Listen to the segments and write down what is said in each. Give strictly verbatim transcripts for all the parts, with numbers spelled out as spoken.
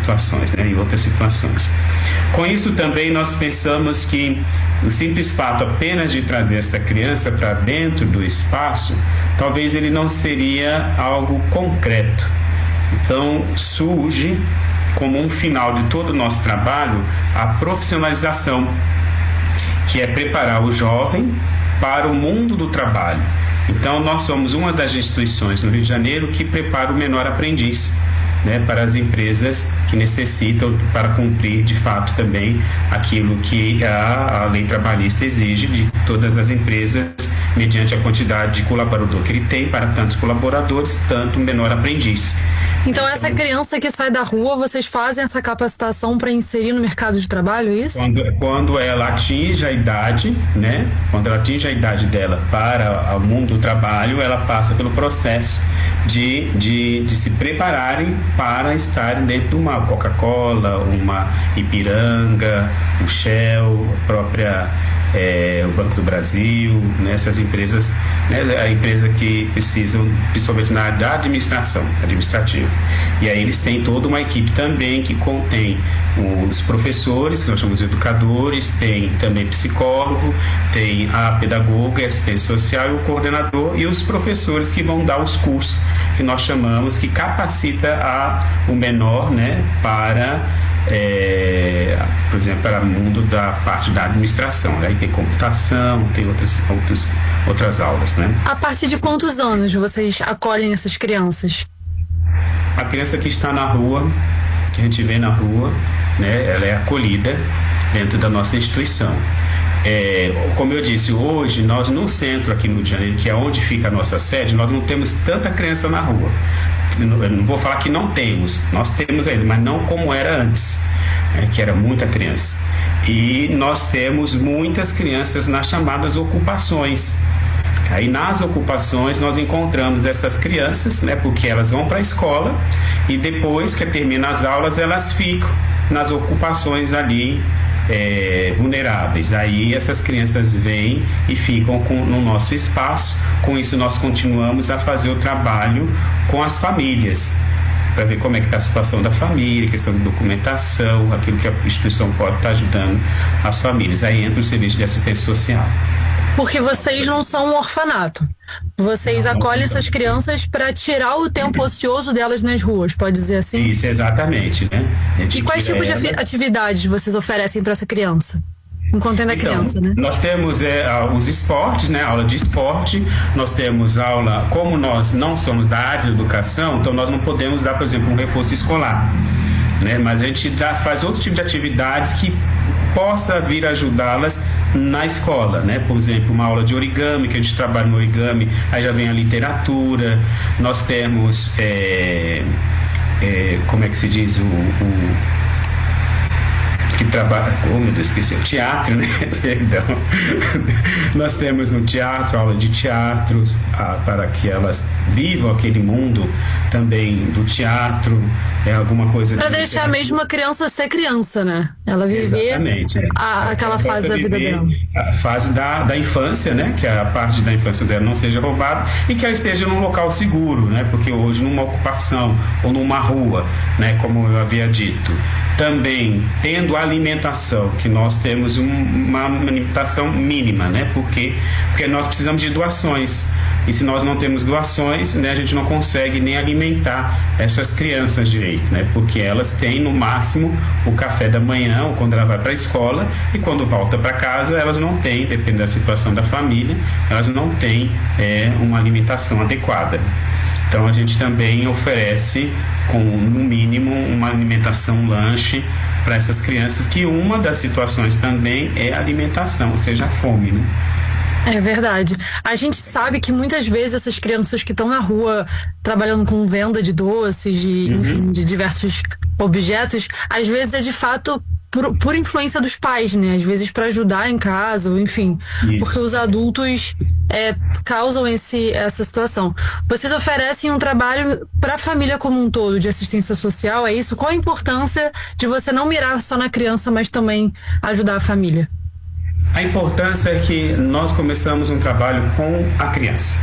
situações, né, em outras situações. Com isso também nós pensamos que o simples fato apenas de trazer essa criança para dentro do espaço, talvez ele não seria algo concreto. Então surge como um final de todo o nosso trabalho a profissionalização, que é preparar o jovem para o mundo do trabalho. Então nós somos uma das instituições no Rio de Janeiro que prepara o menor aprendiz, né, para as empresas que necessitam para cumprir de fato também aquilo que a, a lei trabalhista exige de todas as empresas, mediante a quantidade de colaborador que ele tem para tantos colaboradores, tanto o menor aprendiz. Então, essa criança que sai da rua, vocês fazem essa capacitação para inserir no mercado de trabalho, é isso? Quando, quando ela atinge a idade, né? Quando ela atinge a idade dela para o mundo do trabalho, ela passa pelo processo de, de, de se prepararem para estarem dentro de uma Coca-Cola, uma Ipiranga, o Shell, a própria... É, o Banco do Brasil, né, essas empresas, né, a empresa que precisam, principalmente na área da administração, administrativa. E aí eles têm toda uma equipe também que contém os professores, que nós chamamos de educadores, tem também psicólogo, tem a pedagoga, a assistência social e o coordenador e os professores que vão dar os cursos que nós chamamos, que capacita a, o menor, né, para... É, por exemplo, para o mundo da parte da administração, aí tem computação, tem outras, outras, outras aulas, né? A partir de quantos anos vocês acolhem essas crianças? A criança que está na rua, que a gente vê na rua, né, ela é acolhida dentro da nossa instituição. É, como eu disse, hoje nós no centro aqui no Rio de Janeiro, que é onde fica a nossa sede, nós não temos tanta criança na rua. Eu não vou falar que não temos, nós temos ainda, mas não como era antes, né, que era muita criança. E nós temos muitas crianças nas chamadas ocupações. Aí nas ocupações nós encontramos essas crianças, né, porque elas vão para a escola e depois que termina as aulas elas ficam nas ocupações ali é, vulneráveis. Aí essas crianças vêm e ficam com, no nosso espaço. Com isso nós continuamos a fazer o trabalho com as famílias, para ver como é que está a situação da família, questão de documentação, aquilo que a instituição pode estar ajudando as famílias. Aí entra o serviço de assistência social. Porque vocês não são um orfanato. Vocês não, acolhem não essas crianças para tirar o tempo ocioso delas nas ruas, pode dizer assim? Isso, exatamente, né? E quais tipos ela... de atividades vocês oferecem para essa criança? Enquanto ainda é então, criança, né? Nós temos é, os esportes, né? Aula de esporte, nós temos aula, como nós não somos da área de educação, então nós não podemos dar, por exemplo, um reforço escolar, né? Mas a gente dá, faz outro tipo de atividades que possa vir ajudá-las na escola, né? Por exemplo, uma aula de origami, que a gente trabalha no origami, aí já vem a literatura, nós temos, é, é, como é que se diz, o... o que trabalha, oh meu Deus, esqueci, o teatro, né? Perdão. Nós temos no teatro, aula de teatro, ah, para que elas vivam aquele mundo também do teatro, é alguma coisa... Para de deixar mesmo a criança ser criança, né? Ela viver a, aquela fase da vida dela. A fase da, da infância, né? Que a parte da infância dela não seja roubada e que ela esteja num local seguro, né? Porque hoje numa ocupação ou numa rua, né? Como eu havia dito, também tendo a alimentação, que nós temos um, uma alimentação mínima, né? Porque, porque nós precisamos de doações. E se nós não temos doações, né, a gente não consegue nem alimentar essas crianças direito, né? Porque elas têm no máximo o café da manhã, ou quando ela vai para a escola, e quando volta para casa elas não têm, dependendo da situação da família, elas não têm é, uma alimentação adequada. Então a gente também oferece, com no mínimo, uma alimentação, um lanche para essas crianças, que uma das situações também é a alimentação, ou seja, a fome, né? É verdade. A gente sabe que muitas vezes essas crianças que estão na rua trabalhando com venda de doces, de, uhum. enfim, de diversos objetos, às vezes é de fato por, por influência dos pais, né? Às vezes para ajudar em casa, ou enfim, isso. Porque os adultos é, causam esse, essa situação. Vocês oferecem um trabalho para a família como um todo, de assistência social, é isso? Qual a importância de você não mirar só na criança, mas também ajudar a família? A importância é que nós começamos um trabalho com a criança.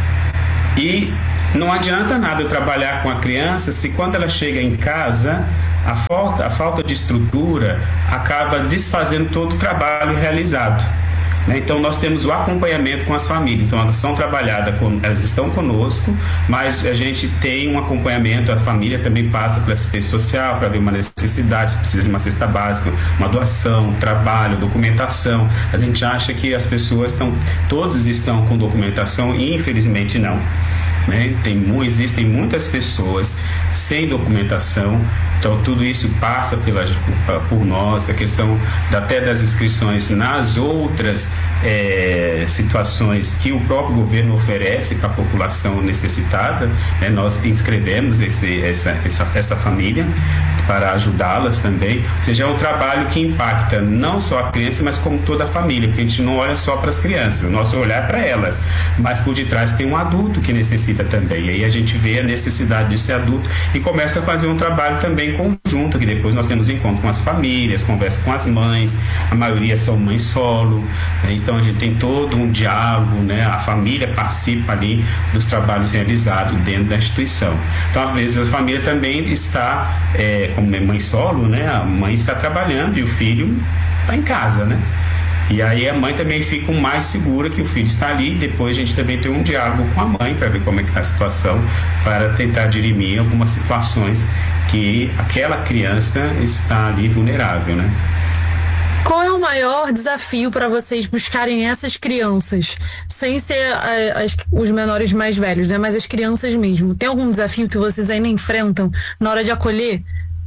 E não adianta nada eu trabalhar com a criança se quando ela chega em casa, a falta, a falta de estrutura acaba desfazendo todo o trabalho realizado. Então nós temos o acompanhamento com as famílias, então elas são trabalhadas, elas estão conosco, mas a gente tem um acompanhamento, a família também passa pela assistência social para ver uma necessidade, se precisa de uma cesta básica, uma doação, trabalho, documentação. A gente acha que as pessoas estão, todos estão com documentação e infelizmente não. Né? Tem, existem muitas pessoas sem documentação, então tudo isso passa pela, por nós, a questão até das inscrições nas outras é, situações que o próprio governo oferece para a população necessitada, né? Nós inscrevemos esse, essa, essa, essa família para ajudá-las também, ou seja, é um trabalho que impacta não só a criança, mas como toda a família, porque a gente não olha só para as crianças, o nosso olhar é para elas, mas por detrás tem um adulto que necessita também, e aí a gente vê a necessidade desse adulto e começa a fazer um trabalho também conjunto, que depois nós temos encontro com as famílias, conversa com as mães, a maioria são mães solo, né? Então a gente tem todo um diálogo, né? A família participa ali dos trabalhos realizados dentro da instituição. Então às vezes a família também está, é, como é mãe solo, né? A mãe está trabalhando e o filho está em casa, né? E aí a mãe também fica mais segura que o filho está ali, e depois a gente também tem um diálogo com a mãe para ver como é que está a situação, para tentar dirimir algumas situações que aquela criança está ali vulnerável, né? Qual é o maior desafio para vocês buscarem essas crianças, sem ser as, os menores mais velhos, né? Mas as crianças mesmo? Tem algum desafio que vocês ainda enfrentam na hora de acolher?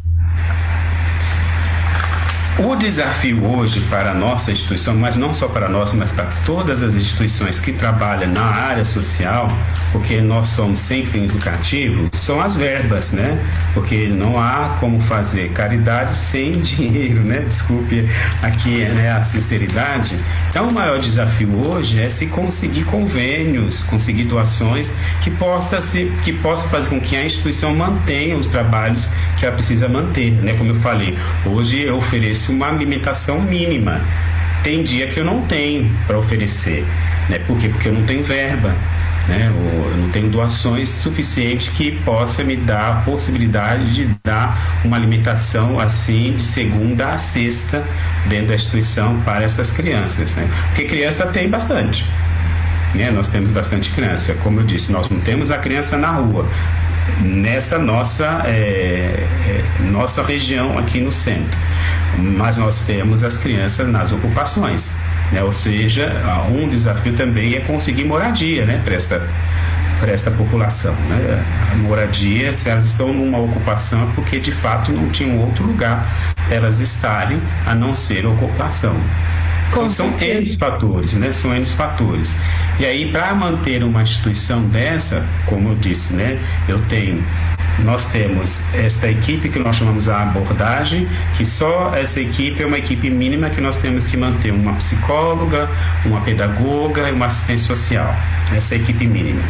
O desafio hoje para a nossa instituição, mas não só para nós, mas para todas as instituições que trabalham na área social, porque nós somos sem fins lucrativos, são as verbas, né? Porque não há como fazer caridade sem dinheiro, né? Desculpe aqui, né, a sinceridade. Então o maior desafio hoje é se conseguir convênios, conseguir doações que possa, se, que possa fazer com que a instituição mantenha os trabalhos que ela precisa manter, né? Como eu falei, hoje eu ofereço uma alimentação mínima. Tem dia que eu não tenho para oferecer, né? Por quê? Porque eu não tenho verba, né? Eu não tenho doações suficientes que possa me dar a possibilidade de dar uma alimentação assim de segunda a sexta dentro da instituição para essas crianças, né? Porque criança tem bastante, né? Nós temos bastante criança, como eu disse, nós não temos a criança na rua nessa nossa é, é, nossa região aqui no centro, mas nós temos as crianças nas ocupações, né? Ou seja, um desafio também é conseguir moradia, né, para essa, para essa população, né? A moradia, se elas estão numa ocupação é porque de fato não tinham outro lugar para elas estarem a não ser ocupação. Então, são N fatores, né? São N fatores. E aí, para manter uma instituição dessa, como eu disse, né? Eu tenho, nós temos esta equipe que nós chamamos a abordagem, que só essa equipe é uma equipe mínima que nós temos que manter uma psicóloga, uma pedagoga e uma assistente social. Essa é a equipe mínima.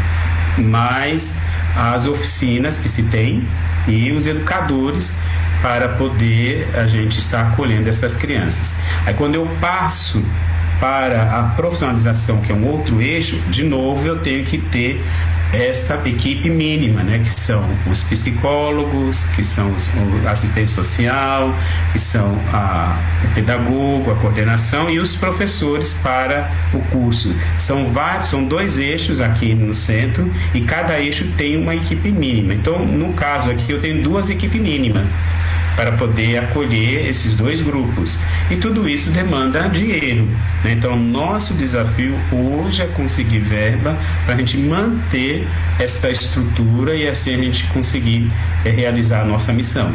Mais as oficinas que se tem e os educadores para poder a gente estar acolhendo essas crianças. Aí quando eu passo para a profissionalização, que é um outro eixo, de novo eu tenho que ter esta equipe mínima, né, que são os psicólogos, que são os, o assistente social, que são a, o pedagogo, a coordenação e os professores para o curso. São vários, são dois eixos aqui no centro e cada eixo tem uma equipe mínima. Então, no caso aqui, eu tenho duas equipes mínimas para poder acolher esses dois grupos. E tudo isso demanda dinheiro, né? Então, nosso desafio hoje é conseguir verba para a gente manter essa estrutura e assim a gente conseguir é, realizar a nossa missão.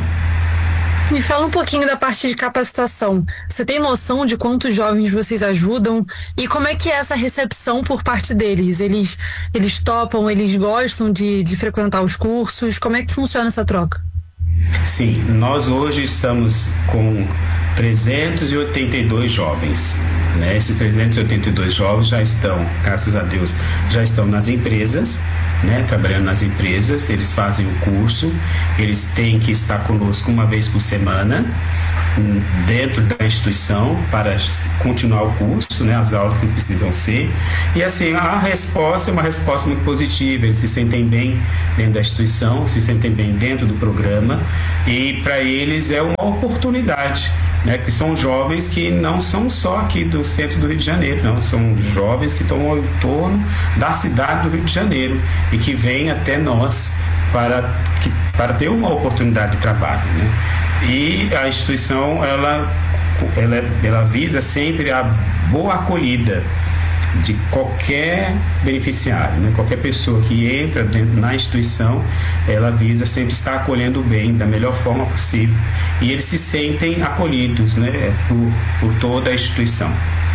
Me fala um pouquinho da parte de capacitação. Você tem noção de quantos jovens vocês ajudam? E como é que é essa recepção por parte deles? Eles, eles topam, eles gostam de, de frequentar os cursos? Como é que funciona essa troca? Sim, nós hoje estamos com trezentos e oitenta e dois jovens, né? Esses trezentos e oitenta e dois jovens já estão, graças a Deus, já estão nas empresas, né? Trabalhando nas empresas, eles fazem o curso, eles têm que estar conosco uma vez por semana, dentro da na instituição para continuar o curso, né, as aulas que precisam ser. E assim, a resposta é uma resposta muito positiva, eles se sentem bem dentro da instituição, se sentem bem dentro do programa, e para eles é uma oportunidade, né, que são jovens que não são só aqui do centro do Rio de Janeiro, não, são jovens que estão ao entorno da cidade do Rio de Janeiro e que vêm até nós para, que, para ter uma oportunidade de trabalho, né? E a instituição, ela, ela, ela visa sempre a boa acolhida de qualquer beneficiário, né? Qualquer pessoa que entra dentro, na instituição, ela visa sempre estar acolhendo bem, da melhor forma possível, e eles se sentem acolhidos, né? por, por toda a instituição.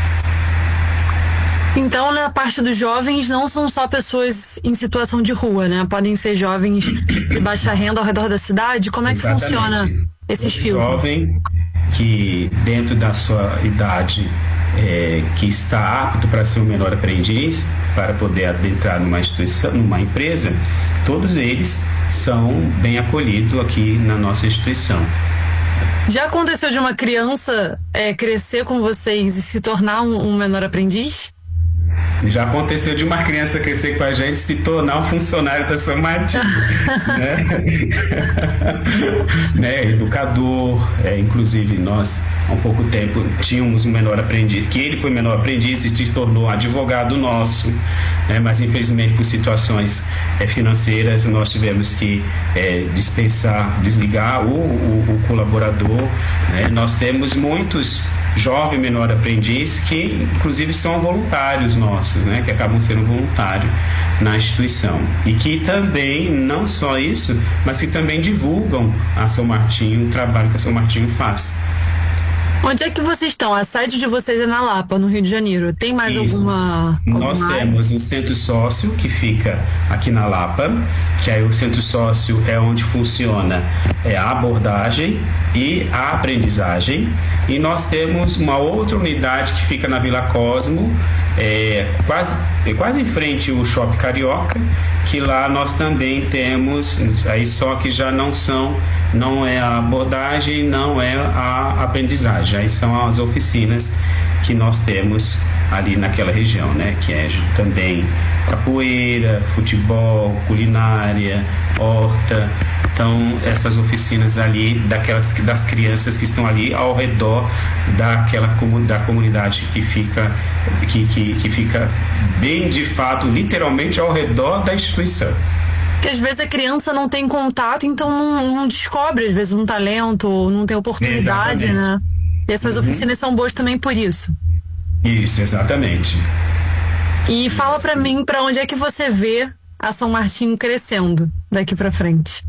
Então, na parte dos jovens, não são só pessoas em situação de rua, né? Podem ser jovens de baixa renda ao redor da cidade. Como é que Exatamente. funciona esses filtros? Jovem que, dentro da sua idade, é, que está apto para ser um menor aprendiz, para poder adentrar numa instituição, numa empresa, todos eles são bem acolhidos aqui na nossa instituição. Já aconteceu de uma criança é, crescer com vocês e se tornar um, um menor aprendiz? Já aconteceu de uma criança crescer com a gente e se tornar um funcionário da São Martinho, né? né? Educador, é, inclusive nós há um pouco tempo tínhamos um menor aprendiz, que ele foi menor aprendiz e se tornou advogado nosso, né? Mas infelizmente por situações é, financeiras nós tivemos que é, dispensar, desligar o, o, o colaborador, né? Nós temos muitos jovem menor aprendiz que inclusive são voluntários nossos, né, que acabam sendo voluntários na instituição e que também, não só isso, mas que também divulgam a São Martinho, o trabalho que a São Martinho faz. Onde é que vocês estão? A sede de vocês é na Lapa, no Rio de Janeiro. Tem mais Isso. alguma, alguma... Nós temos um centro sócio que fica aqui na Lapa, que aí o centro sócio é onde funciona é, a abordagem e a aprendizagem. E nós temos uma outra unidade que fica na Vila Cosmo, é, quase, é, quase em frente ao Shopping Carioca, que lá nós também temos, aí só que já não são, não é a abordagem, não é a aprendizagem, aí são as oficinas que nós temos ali naquela região, né, que é também capoeira, futebol, culinária, horta. Então, essas oficinas ali, daquelas, das crianças que estão ali ao redor daquela da comunidade que fica, que, que, que fica bem, de fato, literalmente ao redor da instituição. Porque às vezes a criança não tem contato, então não, não descobre, às vezes, um talento, ou não tem oportunidade, exatamente. Né? E essas uhum. oficinas são boas também por isso. Isso, exatamente. E fala pra mim, pra onde é que você vê a São Martinho crescendo daqui pra frente?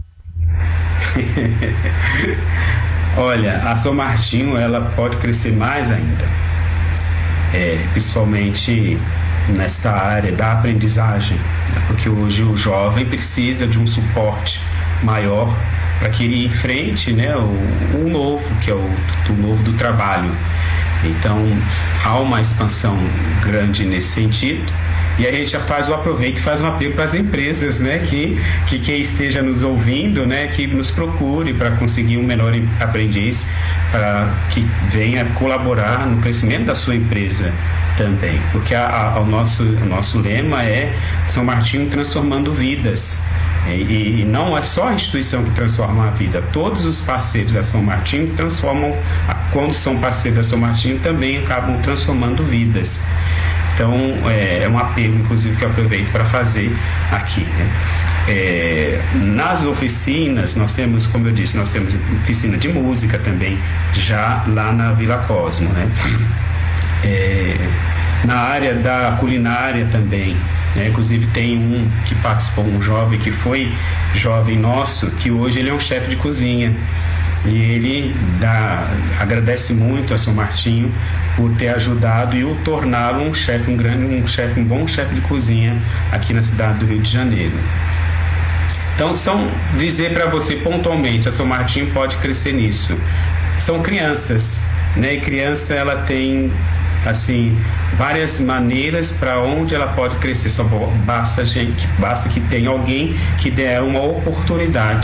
Olha, a São Martinho, ela pode crescer mais ainda, é, principalmente nesta área da aprendizagem, né? Porque hoje o jovem precisa de um suporte maior para que ele enfrente, né, o, o novo, que é o, o novo do trabalho. Então, há uma expansão grande nesse sentido. E a gente já faz o aproveito e faz um apelo para as empresas, né, que, que quem esteja nos ouvindo, né, que nos procure para conseguir um menor aprendiz, para que venha colaborar no crescimento da sua empresa também. Porque a, a, o, nosso, o nosso lema é São Martinho transformando vidas. E, e não é só a instituição que transforma a vida, todos os parceiros da São Martinho transformam, quando são parceiros da São Martinho, também acabam transformando vidas. Então, é, é um apelo, inclusive, que eu aproveito para fazer aqui, né? É, nas oficinas, nós temos, como eu disse, nós temos oficina de música também, já lá na Vila Cosmo, né? É, na área da culinária também, né? Inclusive tem um que participou, um jovem que foi jovem nosso, que hoje ele é um chefe de cozinha. E ele dá, agradece muito a São Martinho por ter ajudado e o torná-lo um chefe, um grande, um chefe, um bom chefe de cozinha aqui na cidade do Rio de Janeiro. Então, são dizer para você pontualmente, a São Martinho pode crescer nisso. São crianças, né? E criança, ela tem assim várias maneiras para onde ela pode crescer. Só basta gente, basta que tenha alguém que dê uma oportunidade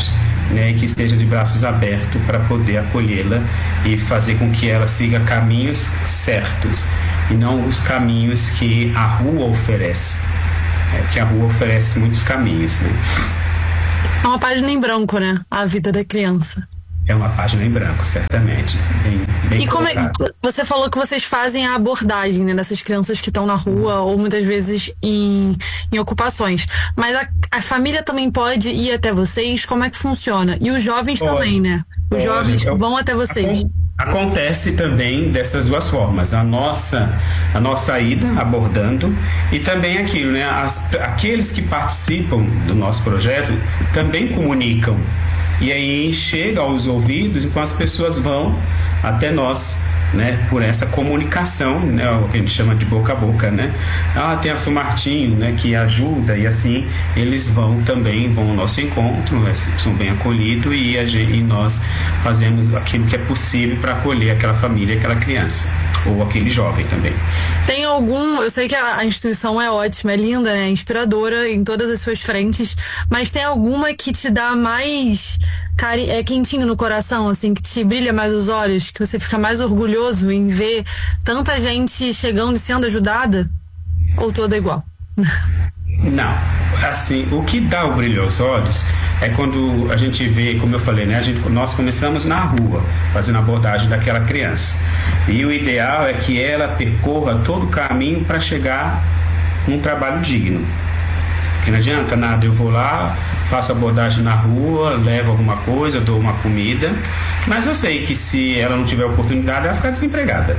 né, e que esteja de braços abertos para poder acolhê-la e fazer com que ela siga caminhos certos e não os caminhos que a rua oferece, é, que a rua oferece muitos caminhos, né? É uma página em branco, né? A vida da criança. É uma página em branco, certamente. Bem, bem e como é, colocado. Você falou que vocês fazem a abordagem, né, dessas crianças que estão na rua ou muitas vezes em, em ocupações. Mas a, a família também pode ir até vocês? Como é que funciona? E os jovens pode, também, né? Os pode, jovens então, vão até vocês. Acontece também dessas duas formas. A nossa, a nossa ida abordando e também aquilo, né? As, aqueles que participam do nosso projeto também comunicam. E aí chega aos ouvidos, então as pessoas vão até nós, né, por essa comunicação, né, o que a gente chama de boca a boca, né? Ah, tem a São Martinho, né, que ajuda, e assim eles vão também, vão ao nosso encontro, são bem acolhidos e, a gente, e nós fazemos aquilo que é possível para acolher aquela família, aquela criança, ou aquele jovem também. Tem algum, eu sei que a, a instituição é ótima, é linda, né, inspiradora em todas as suas frentes, mas tem alguma que te dá mais cari é quentinho no coração, assim, que te brilha mais os olhos, que você fica mais orgulhoso em ver tanta gente chegando e sendo ajudada? Ou toda igual? Não, assim, o que dá o brilho aos olhos é quando a gente vê, como eu falei, né, a gente, nós começamos na rua, fazendo a abordagem daquela criança. E o ideal é que ela percorra todo o caminho para chegar num trabalho digno. Porque não adianta nada, eu vou lá, faço abordagem na rua, levo alguma coisa, dou uma comida, mas eu sei que se ela não tiver oportunidade, ela vai ficar desempregada.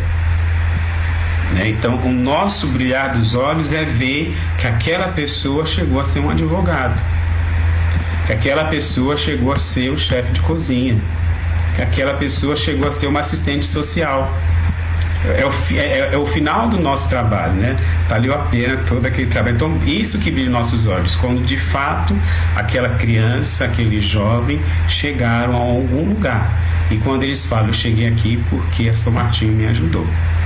Né? Então, o nosso brilhar dos olhos é ver que aquela pessoa chegou a ser um advogado, que aquela pessoa chegou a ser o chefe de cozinha, que aquela pessoa chegou a ser uma assistente social. É o, é, é o final do nosso trabalho, né? Valeu a pena todo aquele trabalho. Então, isso que brilha nos nossos olhos, quando de fato aquela criança, aquele jovem chegaram a algum lugar. E quando eles falam, eu cheguei aqui porque a São Martinho me ajudou.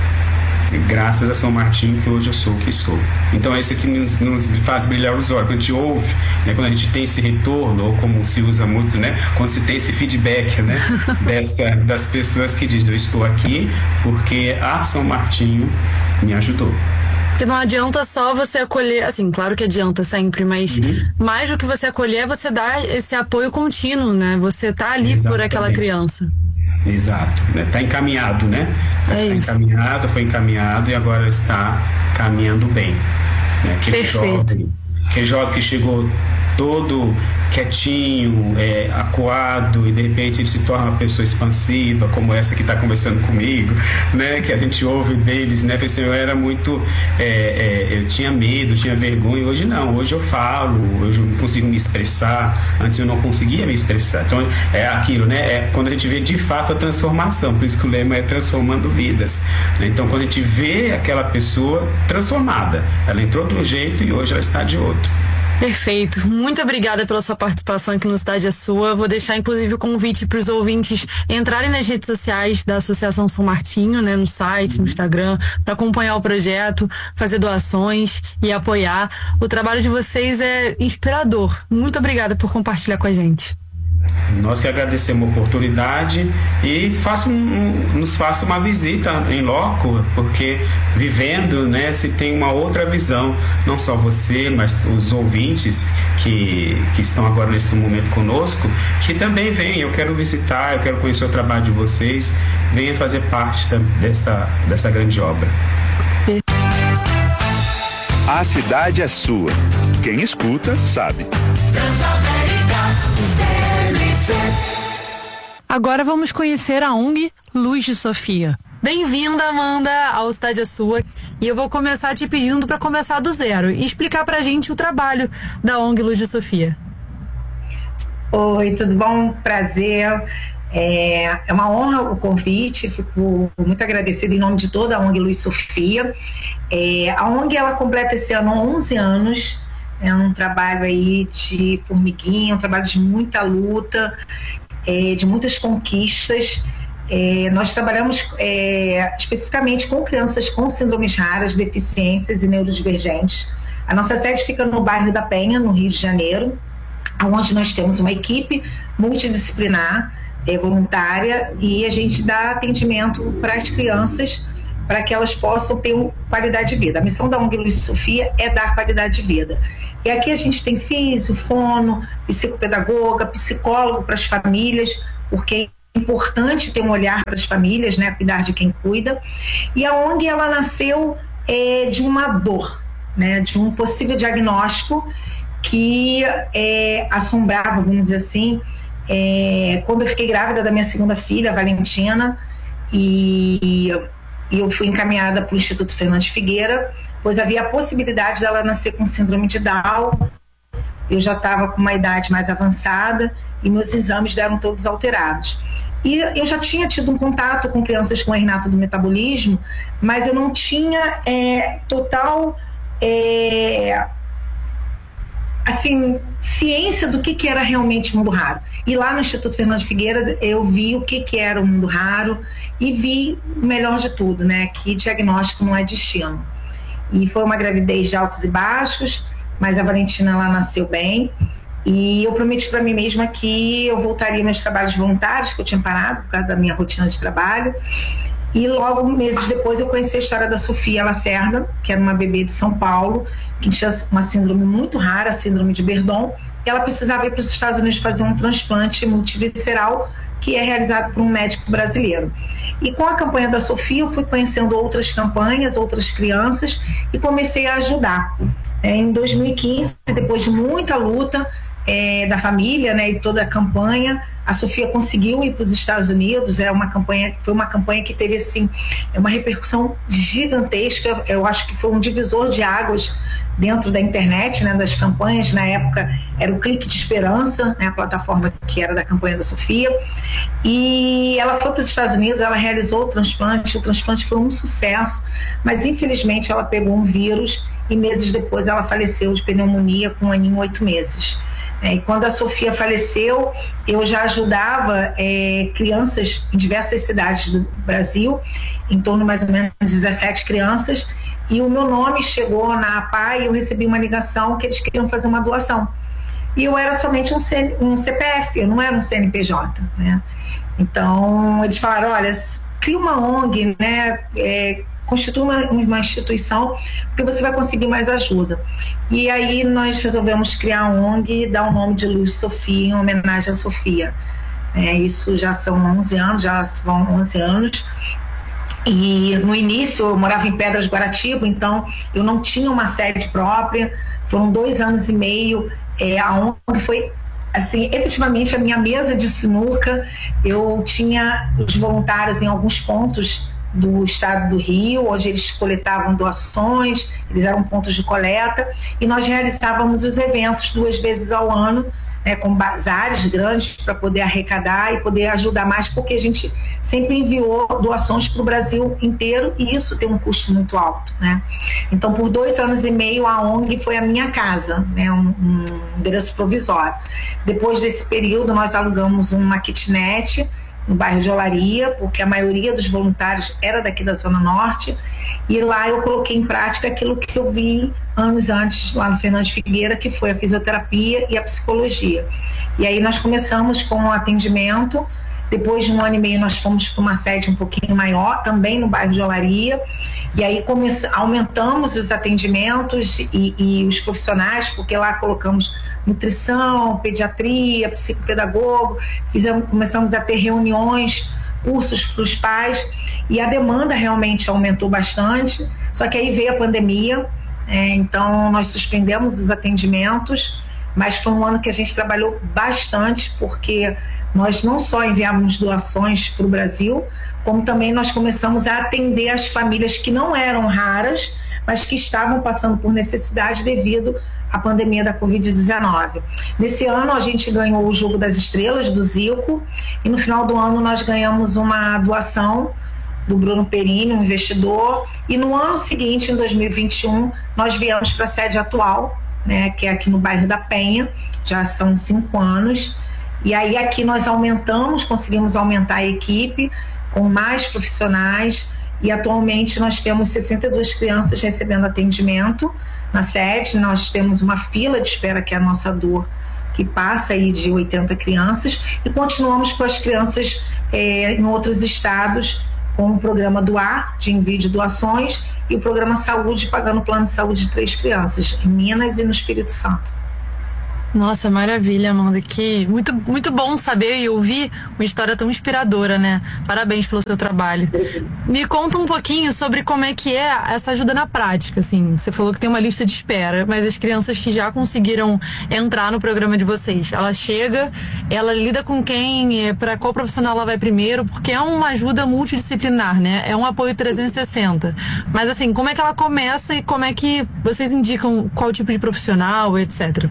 Graças a São Martinho que hoje eu sou o que sou. Então é isso que nos, nos faz brilhar os olhos. Quando a gente ouve, né, quando a gente tem esse retorno, ou como se usa muito, né, quando se tem esse feedback, né, dessa, das pessoas que dizem, eu estou aqui porque a São Martinho me ajudou. Porque não adianta só você acolher, assim, claro que adianta sempre, mas uhum. mais do que você acolher é você dar esse apoio contínuo, né? Você tá ali Exatamente. Por aquela criança. Exato, né? Tá encaminhado, né? É está isso. encaminhado, foi encaminhado e agora está caminhando bem. Né? Aquele Perfeito. jovem, aquele jovem que chegou todo quietinho, é, acuado, e de repente ele se torna uma pessoa expansiva, como essa que está conversando comigo, né? Que a gente ouve deles, né? Assim, eu era muito, é, é, eu tinha medo, tinha vergonha. Hoje não, hoje eu falo, hoje eu consigo me expressar. Antes eu não conseguia me expressar. Então é aquilo, né? É quando a gente vê de fato a transformação. Por isso que o lema é transformando vidas, né? Então quando a gente vê aquela pessoa transformada, ela entrou de um jeito e hoje ela está de outro. Perfeito. Muito obrigada pela sua participação aqui no Cidade é Sua. Vou deixar, inclusive, o convite para os ouvintes entrarem nas redes sociais da Associação São Martinho, né, no site, no Instagram, para acompanhar o projeto, fazer doações e apoiar. O trabalho de vocês é inspirador. Muito obrigada por compartilhar com a gente. Nós que agradecemos a oportunidade e faça um, nos faça uma visita em loco, porque vivendo, né, se tem uma outra visão, não só você, mas os ouvintes que, que estão agora nesse momento conosco, que também venham, eu quero visitar, eu quero conhecer o trabalho de vocês, venha fazer parte da, dessa, dessa grande obra. A cidade é sua. Quem escuta, sabe. Agora vamos conhecer a O N G Luz de Sofia. Bem-vinda, Amanda, ao Cidade é Sua. E eu vou começar te pedindo para começar do zero e explicar pra gente o trabalho da O N G Luz de Sofia. Oi, tudo bom? Prazer. É, é uma honra o convite, fico muito agradecida em nome de toda a O N G Luz Sofia. É, a O N G ela completa esse ano onze anos. É um trabalho aí de formiguinha, um trabalho de muita luta, é, de muitas conquistas. É, nós trabalhamos é, especificamente com crianças com síndromes raras, deficiências e neurodivergentes. A nossa sede fica no bairro da Penha, no Rio de Janeiro, onde nós temos uma equipe multidisciplinar, é, voluntária, e a gente dá atendimento para as crianças para que elas possam ter qualidade de vida. A missão da O N G Luiz e Sofia é dar qualidade de vida. E aqui a gente tem físio, fono, psicopedagoga, psicólogo para as famílias, porque é importante ter um olhar para as famílias, né, cuidar de quem cuida. E a O N G, ela nasceu é, de uma dor, né, de um possível diagnóstico que é, assombrava, vamos dizer assim, é, quando eu fiquei grávida da minha segunda filha, a Valentina, e, e eu fui encaminhada para o Instituto Fernandes Figueira, pois havia a possibilidade dela nascer com síndrome de Down. Eu já estava com uma idade mais avançada e meus exames deram todos alterados. E eu já tinha tido um contato com crianças com herniato do metabolismo, mas eu não tinha é, total é, assim, ciência do que, que era realmente mundo raro. E lá no Instituto Fernandes Figueira eu vi o que, que era o mundo raro e vi o melhor de tudo, né, que diagnóstico não é destino. E foi uma gravidez de altos e baixos, mas a Valentina, ela nasceu bem. E eu prometi para mim mesma que eu voltaria meus trabalhos voluntários, que eu tinha parado por causa da minha rotina de trabalho. E logo, meses depois, eu conheci a história da Sofia Lacerda, que era uma bebê de São Paulo, que tinha uma síndrome muito rara, a síndrome de Verdon. E ela precisava ir para os Estados Unidos fazer um transplante multivisceral, que é realizado por um médico brasileiro. E com a campanha da Sofia, eu fui conhecendo outras campanhas, outras crianças, e comecei a ajudar. É, em dois mil e quinze, depois de muita luta é, da família, né, e toda a campanha, a Sofia conseguiu ir para os Estados Unidos. É uma campanha, foi uma campanha que teve assim, uma repercussão gigantesca. Eu acho que foi um divisor de águas dentro da internet, né, das campanhas. Na época era o Clique de Esperança, né, a plataforma que era da campanha da Sofia, e ela foi para os Estados Unidos, ela realizou o transplante, o transplante foi um sucesso, mas infelizmente ela pegou um vírus e meses depois ela faleceu de pneumonia com um aninho e oito meses. É, e quando a Sofia faleceu, eu já ajudava é, crianças em diversas cidades do Brasil, em torno mais ou menos de dezessete crianças, e o meu nome chegou na A P A e eu recebi uma ligação que eles queriam fazer uma doação. E eu era somente um, C, um C P F, eu não era um C N P J, né? Então, eles falaram, olha, cria uma O N G, né? É, constitui uma, uma instituição, porque você vai conseguir mais ajuda. E aí nós resolvemos criar a O N G e dar o nome de Luiz Sofia em homenagem à Sofia. É, isso já são onze anos, já vão onze anos. E no início eu morava em Pedras de Guaratiba, então eu não tinha uma sede própria. Foram dois anos e meio. É, a O N G foi, assim, efetivamente a minha mesa de sinuca. Eu tinha os voluntários em alguns pontos do estado do Rio, onde eles coletavam doações, eles eram pontos de coleta, e nós realizávamos os eventos duas vezes ao ano, né, com bazares grandes para poder arrecadar e poder ajudar mais, porque a gente sempre enviou doações para o Brasil inteiro e isso tem um custo muito alto, né? Então, por dois anos e meio, a O N G foi a minha casa, né, um, um endereço provisório. Depois desse período, nós alugamos uma kitnet no bairro de Olaria, porque a maioria dos voluntários era daqui da Zona Norte, e lá eu coloquei em prática aquilo que eu vi anos antes lá no Fernandes Figueira, que foi a fisioterapia e a psicologia. E aí nós começamos com o atendimento. Depois de um ano e meio nós fomos para uma sede um pouquinho maior, também no bairro de Olaria, e aí come- aumentamos os atendimentos e, e os profissionais, porque lá colocamos nutrição, pediatria, psicopedagogo, fizemos, começamos a ter reuniões, cursos para os pais, e a demanda realmente aumentou bastante. Só que aí veio a pandemia, é, então nós suspendemos os atendimentos, mas foi um ano que a gente trabalhou bastante, porque nós não só enviamos doações para o Brasil, como também nós começamos a atender as famílias que não eram raras, mas que estavam passando por necessidade devido à pandemia da covid dezenove. Nesse ano a gente ganhou o Jogo das Estrelas do Zico, e no final do ano nós ganhamos uma doação do Bruno Perini, um investidor, e no ano seguinte, em dois mil e vinte e um, nós viemos para a sede atual, né, que é aqui no bairro da Penha, já são cinco anos, e aí aqui nós aumentamos, conseguimos aumentar a equipe com mais profissionais, e atualmente nós temos sessenta e duas crianças recebendo atendimento na sede. Nós temos uma fila de espera, que é a nossa dor que passa aí de oitenta crianças, e continuamos com as crianças é, em outros estados, com o programa Doar, de envio de doações, e o programa Saúde, pagando o plano de saúde de três crianças, em Minas e no Espírito Santo. Nossa, maravilha, Amanda. Que muito, muito bom saber e ouvir uma história tão inspiradora, né? Parabéns pelo seu trabalho. Me conta um pouquinho sobre como é que é essa ajuda na prática, assim. Você falou que tem uma lista de espera, mas as crianças que já conseguiram entrar no programa de vocês, ela chega, ela lida com quem, para qual profissional ela vai primeiro, porque é uma ajuda multidisciplinar, né? É um apoio trezentos e sessenta. Mas assim, como é que ela começa e como é que vocês indicam qual tipo de profissional, etcétera?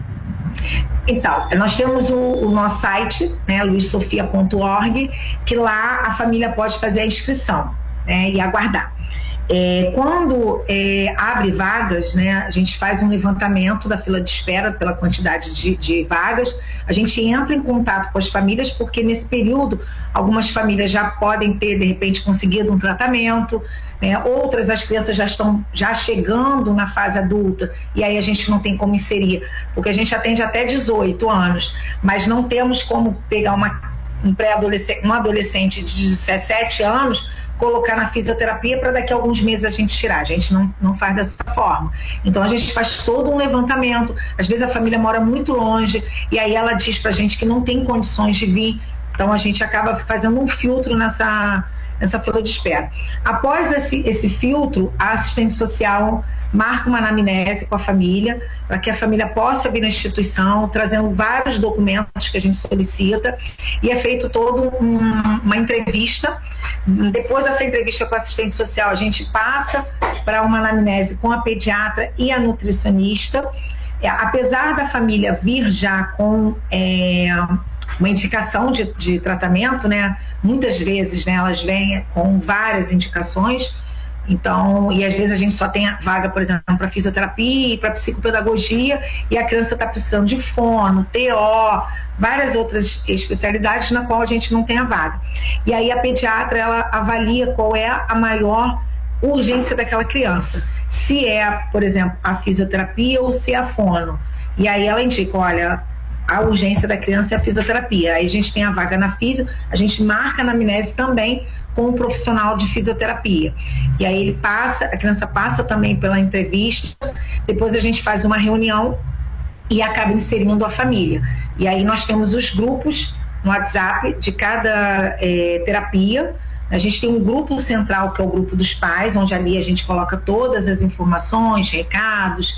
Então, nós temos o, o nosso site, né, luiz sofia ponto org, que lá a família pode fazer a inscrição, né, e aguardar. É, quando é, abre vagas, né, a gente faz um levantamento da fila de espera pela quantidade de, de vagas, a gente entra em contato com as famílias, porque nesse período algumas famílias já podem ter, de repente, conseguido um tratamento, né, outras, as crianças já estão já chegando na fase adulta, e aí a gente não tem como inserir, porque a gente atende até dezoito anos, mas não temos como pegar uma, um pré-adolescente, um adolescente de dezessete anos, colocar na fisioterapia para daqui a alguns meses a gente tirar. A gente não, não faz dessa forma. Então a gente faz todo um levantamento. Às vezes a família mora muito longe e aí ela diz pra gente que não tem condições de vir. Então a gente acaba fazendo um filtro nessa, nessa fila de espera. Após esse, esse filtro, a assistente social marca uma anamnese com a família, para que a família possa vir na instituição, trazendo vários documentos que a gente solicita, e é feito toda um, uma entrevista. Depois dessa entrevista com a assistente social, a gente passa para uma anamnese com a pediatra e a nutricionista. É, apesar da família vir já com é, uma indicação de, de tratamento, né, muitas vezes, né, elas vêm com várias indicações. Então, e às vezes a gente só tem a vaga, por exemplo, para fisioterapia e para psicopedagogia, e a criança está precisando de fono, T O, várias outras especialidades na qual a gente não tem a vaga. E aí a pediatra, ela avalia qual é a maior urgência daquela criança. Se é, por exemplo, a fisioterapia ou se é a fono. E aí ela indica, olha, a urgência da criança é a fisioterapia. Aí a gente tem a vaga na fisio, a gente marca na anamnese também com um profissional de fisioterapia. E aí ele passa, a criança passa também pela entrevista, depois a gente faz uma reunião e acaba inserindo a família. E aí nós temos os grupos no WhatsApp de cada é, terapia. A gente tem um grupo central, que é o grupo dos pais, onde ali a gente coloca todas as informações, recados,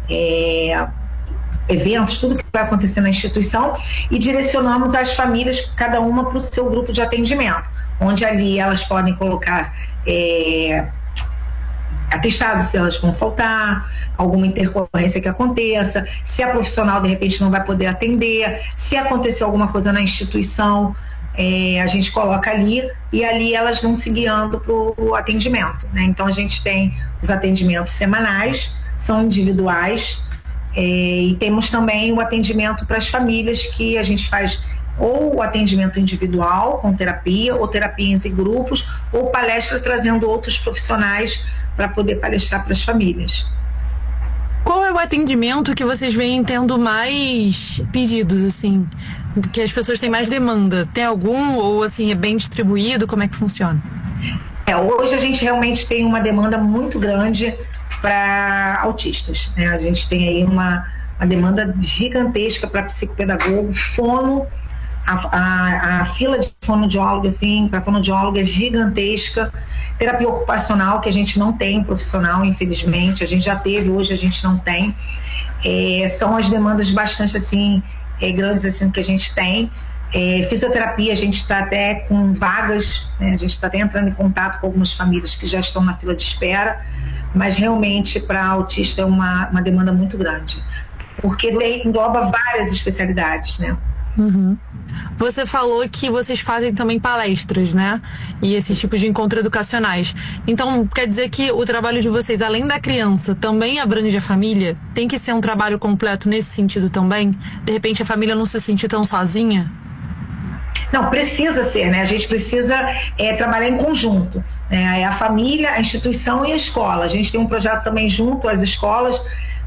é, eventos, tudo que vai acontecer na instituição, e direcionamos as famílias, cada uma para o seu grupo de atendimento, onde ali elas podem colocar é, atestado se elas vão faltar, alguma intercorrência que aconteça, se a profissional de repente não vai poder atender, se acontecer alguma coisa na instituição, é, a gente coloca ali, e ali elas vão se guiando para o atendimento, né? Então a gente tem os atendimentos semanais, são individuais, é, e temos também o atendimento para as famílias, que a gente faz ou o atendimento individual com terapia, ou terapias em grupos, ou palestras trazendo outros profissionais para poder palestrar para as famílias. Qual é o atendimento que vocês vêm tendo mais pedidos, assim, que as pessoas têm mais demanda? Tem algum, ou assim, é bem distribuído? Como é que funciona? É, hoje a gente realmente tem uma demanda muito grande para autistas, né? A gente tem aí uma, uma demanda gigantesca para psicopedagogo, fono. A, a, a fila de fonoaudiólogo, assim, para fonoaudiólogo é gigantesca. Terapia ocupacional, que a gente não tem profissional, infelizmente, a gente já teve, hoje a gente não tem. É, são as demandas bastante, assim, é, grandes, assim, que a gente tem. É, fisioterapia, a gente está até com vagas, né? A gente está até entrando em contato com algumas famílias que já estão na fila de espera, mas realmente para autista é uma, uma demanda muito grande, porque tem, engloba várias especialidades, né? Uhum. Você falou que vocês fazem também palestras, né? E esses tipos de encontros educacionais. Então, quer dizer que o trabalho de vocês, além da criança, também abrange a família? Tem que ser um trabalho completo nesse sentido também? De repente a família não se sentir tão sozinha? Não, precisa ser, né? A gente precisa é, trabalhar em conjunto, né? A família, a instituição e a escola. A gente tem um projeto também junto às escolas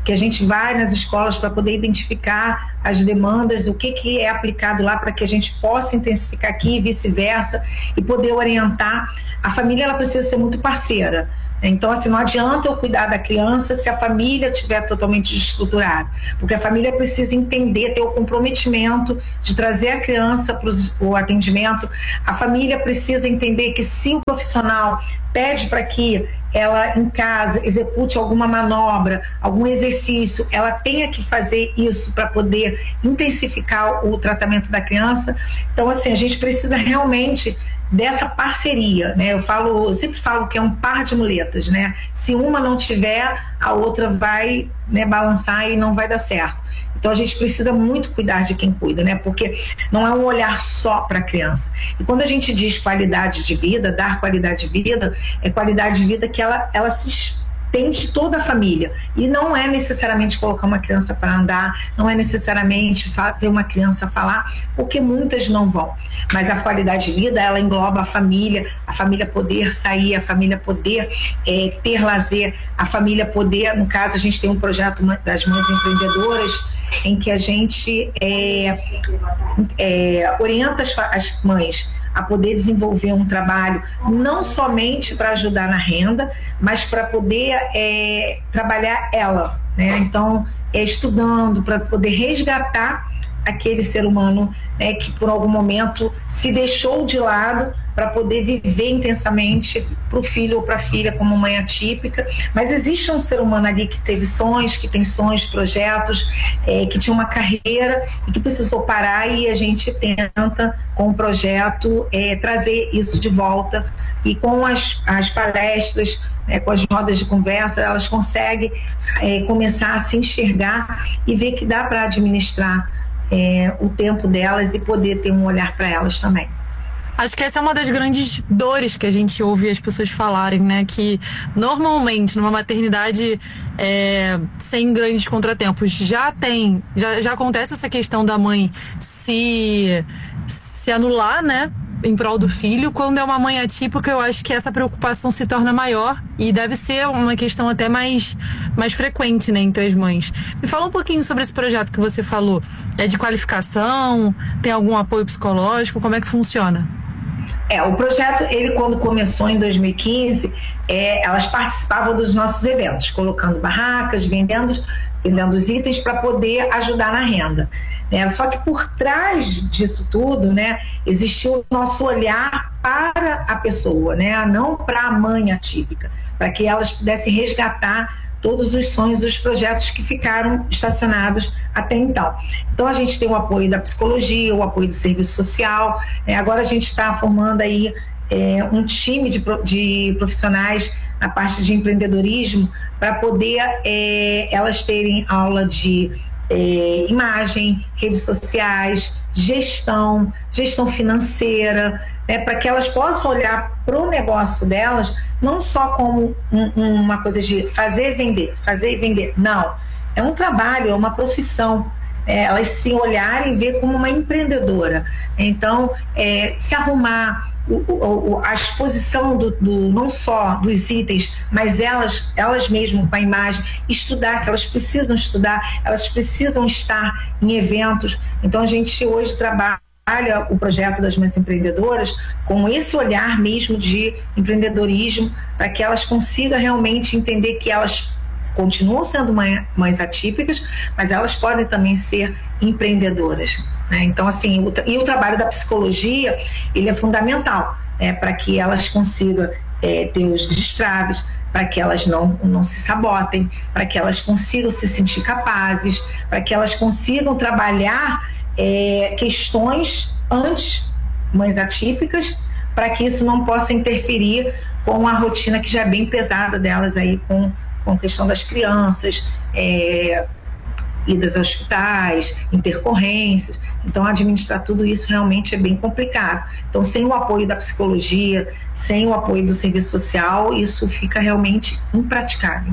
que a gente vai nas escolas para poder identificar as demandas, o que, que é aplicado lá para que a gente possa intensificar aqui e vice-versa e poder orientar. A família ela precisa ser muito parceira. Então, assim, não adianta eu cuidar da criança se a família estiver totalmente desestruturada, porque a família precisa entender, ter o comprometimento de trazer a criança para o atendimento. A família precisa entender que se o profissional pede para que ela em casa execute alguma manobra, algum exercício, ela tenha que fazer isso para poder intensificar o tratamento da criança. Então, assim, a gente precisa realmente dessa parceria, né? Eu falo, eu sempre falo que é um par de muletas, né? Se uma não tiver, a outra vai, né, balançar e não vai dar certo. Então a gente precisa muito cuidar de quem cuida, né? Porque não é um olhar só para a criança. E quando a gente diz qualidade de vida, dar qualidade de vida, é qualidade de vida que ela, ela se tem de toda a família, e não é necessariamente colocar uma criança para andar, não é necessariamente fazer uma criança falar, porque muitas não vão, mas a qualidade de vida ela engloba a família, a família poder sair, a família poder é, ter lazer, a família poder, no caso a gente tem um projeto das mães empreendedoras, em que a gente é, é, orienta as, as mães a poder desenvolver um trabalho não somente para ajudar na renda, mas para poder é, trabalhar ela, né? Então, é estudando para poder resgatar aquele ser humano, né, que por algum momento se deixou de lado para poder viver intensamente para o filho ou para a filha como mãe atípica. Mas existe um ser humano ali que teve sonhos, que tem sonhos, projetos, é, que tinha uma carreira e que precisou parar, e a gente tenta, com o projeto, é, trazer isso de volta. E com as, as palestras, é, com as rodas de conversa, elas conseguem é, começar a se enxergar e ver que dá para administrar é, o tempo delas e poder ter um olhar para elas também. Acho que essa é uma das grandes dores que a gente ouve as pessoas falarem, né? Que normalmente numa maternidade é, sem grandes contratempos já tem, já, já acontece essa questão da mãe se, se anular, né? Em prol do filho. Quando é uma mãe atípica, eu acho que essa preocupação se torna maior e deve ser uma questão até mais, mais frequente, né, entre as mães. Me fala um pouquinho sobre esse projeto que você falou. É de qualificação? Tem algum apoio psicológico? Como é que funciona? É, o projeto, ele quando começou em dois mil e quinze, é, elas participavam dos nossos eventos, colocando barracas, vendendo, vendendo os itens para poder ajudar na renda. É, só que por trás disso tudo, né, existiu o nosso olhar para a pessoa, né, não para a mãe atípica, para que elas pudessem resgatar todos os sonhos, os projetos que ficaram estacionados até então. Então a gente tem o apoio da psicologia, o apoio do serviço social, né? Agora a gente está formando aí é, um time de, de profissionais na parte de empreendedorismo para poder é, elas terem aula de é, imagem, redes sociais, gestão, gestão financeira, né, para que elas possam olhar para o negócio delas não só como um, uma coisa de fazer e vender, fazer e vender. Não, é um trabalho, é uma profissão. É, elas se olharem e ver como uma empreendedora. Então, é, se arrumar, o, o, a exposição do, do, não só dos itens, mas elas, elas mesmas com a imagem, estudar, que elas precisam estudar, elas precisam estar em eventos. Então, a gente hoje trabalha o projeto das mães empreendedoras com esse olhar mesmo de empreendedorismo, para que elas consigam realmente entender que elas continuam sendo mãe, mães atípicas, mas elas podem também ser empreendedoras, né? Então, assim, o, e o trabalho da psicologia, ele é fundamental, né, para que elas consigam é, ter os destraves, para que elas não, não se sabotem, para que elas consigam se sentir capazes, para que elas consigam trabalhar É, questões antes, mães atípicas, para que isso não possa interferir com a rotina que já é bem pesada delas aí, com, com a questão das crianças, é, idas aos hospitais, intercorrências. Então, administrar tudo isso realmente é bem complicado. Então, sem o apoio da psicologia, sem o apoio do serviço social, isso fica realmente impraticável.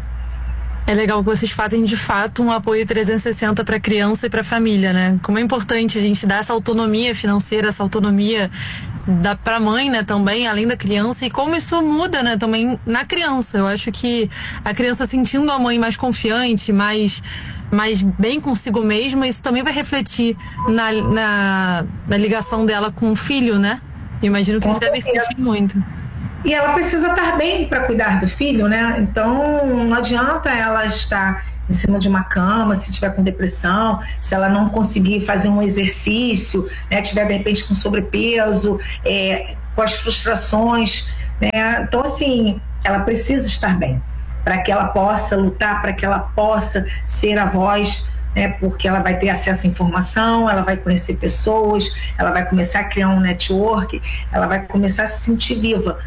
É legal que vocês fazem, de fato, um apoio trezentos e sessenta para a criança e para a família, né? Como é importante a gente dar essa autonomia financeira, essa autonomia da para a mãe, né, também, além da criança, e como isso muda, né, também na criança. Eu acho que a criança sentindo a mãe mais confiante, mais, mais bem consigo mesma, isso também vai refletir na, na, na ligação dela com o filho, né? Eu imagino que eles devem sentir muito. E ela precisa estar bem para cuidar do filho, né? Então não adianta ela estar em cima de uma cama, se tiver com depressão, se ela não conseguir fazer um exercício, né, tiver de repente com sobrepeso, é, com as frustrações, né? Então assim, ela precisa estar bem para que ela possa lutar, para que ela possa ser a voz, né, porque ela vai ter acesso à informação, ela vai conhecer pessoas, ela vai começar a criar um network, ela vai começar a se sentir viva.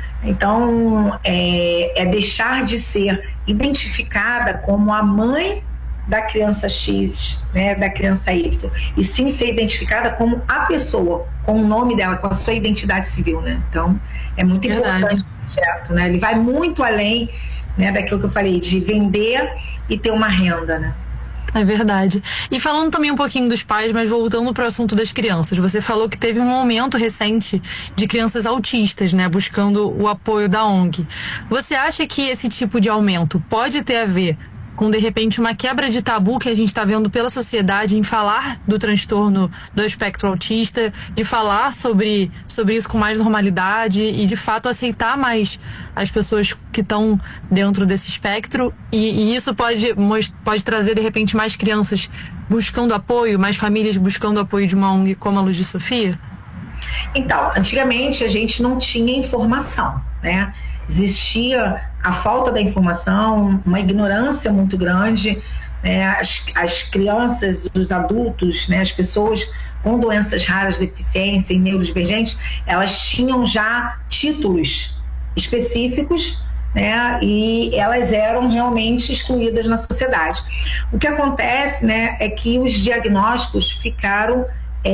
Então é, é deixar de ser identificada como a mãe da criança X, né, da criança Y, e sim ser identificada como a pessoa, com o nome dela, com a sua identidade civil, né? Então é muito Verdade. importante o projeto, né? Ele vai muito além, né, daquilo que eu falei, de vender e ter uma renda, né? É verdade. E falando também um pouquinho dos pais, mas voltando para o assunto das crianças, você falou que teve um aumento recente de crianças autistas, né, buscando o apoio da O N G. Você acha que esse tipo de aumento pode ter a ver com, de repente, uma quebra de tabu que a gente está vendo pela sociedade em falar do transtorno do espectro autista, de falar sobre, sobre isso com mais normalidade e, de fato, aceitar mais as pessoas que estão dentro desse espectro? E, e isso pode, pode trazer, de repente, mais crianças buscando apoio, mais famílias buscando apoio de uma O N G como a Luz de Sofia? Então, antigamente a gente não tinha informação, né? Existia a falta da informação, uma ignorância muito grande, né? As, as crianças, os adultos, né? As pessoas com doenças raras, deficiência e neurodivergentes, elas tinham já títulos específicos, né? E elas eram realmente excluídas na sociedade. O que acontece, né, é que os diagnósticos ficaram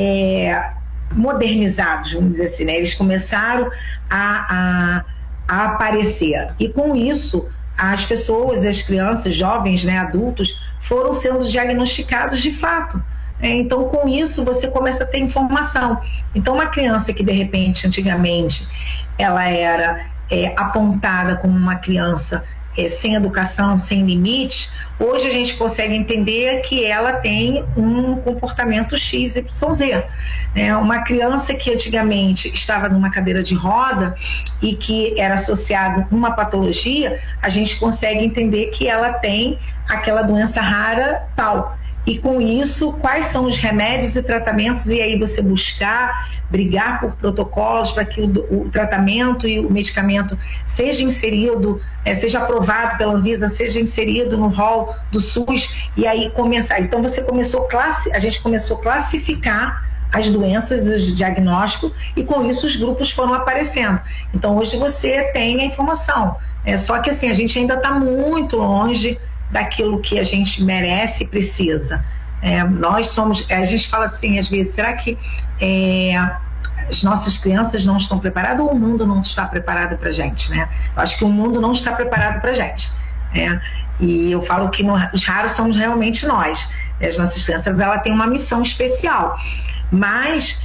é, modernizados, vamos dizer assim, né? Eles começaram a, a a aparecer. E com isso, as pessoas, as crianças, jovens, né, adultos, foram sendo diagnosticados de fato. Então, com isso, você começa a ter informação. Então, uma criança que, de repente, antigamente, ela era é, apontada como uma criança é, sem educação, sem limite, hoje a gente consegue entender que ela tem um comportamento X Y Z. É uma criança que antigamente estava numa cadeira de roda e que era associado a uma patologia, a gente consegue entender que ela tem aquela doença rara tal. E com isso, quais são os remédios e tratamentos, e aí você buscar, brigar por protocolos para que o, o tratamento e o medicamento seja inserido, é, seja aprovado pela Anvisa, seja inserido no rol do SUS, e aí começar. Então você começou classi- a gente começou a classificar as doenças, os diagnósticos, e com isso os grupos foram aparecendo. Então hoje você tem a informação, é, só que assim, a gente ainda está muito longe daquilo que a gente merece e precisa. É, nós somos, a gente fala assim às vezes, será que é, as nossas crianças não estão preparadas ou o mundo não está preparado para a gente, né? Eu acho que o mundo não está preparado para a gente, né? E eu falo que no, os raros somos realmente nós. As nossas crianças, ela tem uma missão especial, mas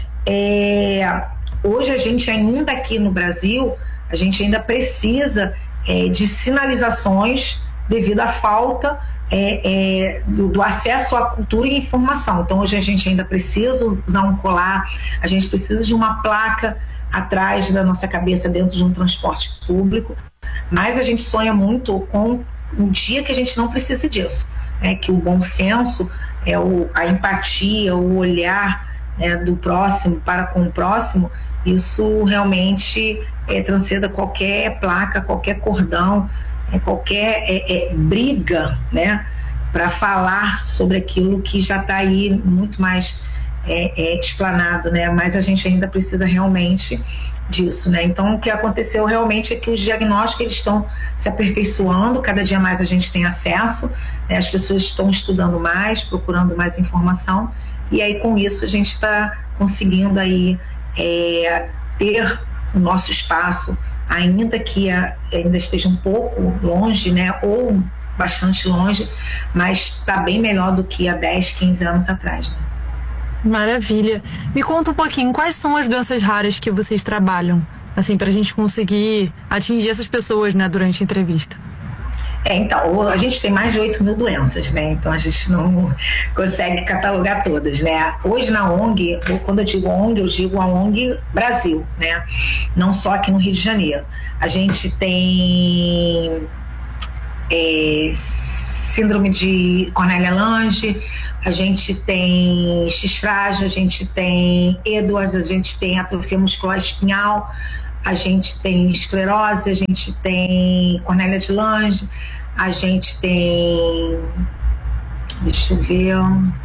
é, hoje a gente ainda aqui no Brasil, a gente ainda precisa é, de sinalizações devido à falta é, é, do, do acesso à cultura e informação. Então hoje a gente ainda precisa usar um colar, a gente precisa de uma placa atrás da nossa cabeça dentro de um transporte público, mas a gente sonha muito com um dia que a gente não precise disso, né? Que o bom senso, é o, a empatia, o olhar, né, do próximo para com o próximo, isso realmente é, transcenda qualquer placa, qualquer cordão, é, qualquer é, é, briga, né, para falar sobre aquilo que já está aí muito mais é, é, explanado, né, mas a gente ainda precisa realmente disso, né. Então o que aconteceu realmente é que os diagnósticos eles estão se aperfeiçoando, cada dia mais a gente tem acesso, né, as pessoas estão estudando mais, procurando mais informação, e aí com isso a gente está conseguindo aí é, ter o nosso espaço, ainda que a, ainda esteja um pouco longe, né, ou bastante longe, mas está bem melhor do que há dez, quinze anos atrás, né? Maravilha. Me conta um pouquinho, quais são as doenças raras que vocês trabalham? Assim, pra gente conseguir atingir essas pessoas, né, durante a entrevista. É, então, a gente tem mais de oito mil doenças, né? Então a gente não consegue catalogar todas, né? Hoje na O N G, quando eu digo O N G, eu digo a O N G Brasil, né? Não só aqui no Rio de Janeiro. A gente tem é, síndrome de Cornélia-Lange, a gente tem X frágil, a gente tem Edwards, a gente tem atrofia muscular espinhal, a gente tem esclerose, a gente tem Cornélia de Lange, a gente tem, deixa eu ver,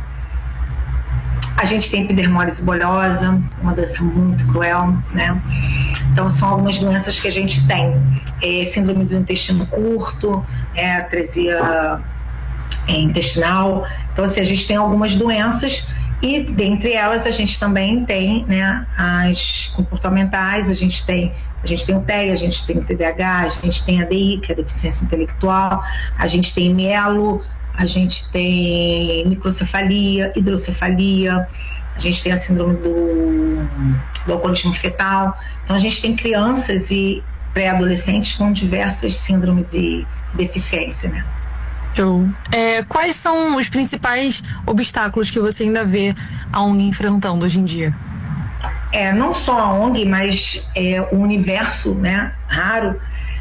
a gente tem epidermólise bolhosa, uma doença muito cruel, né? Então são algumas doenças que a gente tem. É, síndrome do intestino curto, é, atresia é, intestinal. Então assim, a gente tem algumas doenças e dentre elas a gente também tem, né, as comportamentais, a gente tem A gente tem o T E A, a gente tem o T D A H, a gente tem a D I, que é a deficiência intelectual, a gente tem mielo, a gente tem microcefalia, hidrocefalia, a gente tem a síndrome do, do alcoolismo fetal. Então a gente tem crianças e pré-adolescentes com diversas síndromes e deficiência, né? Show. É, quais são os principais obstáculos que você ainda vê a O N G enfrentando hoje em dia? É, não só a O N G, mas é, o universo, né, raro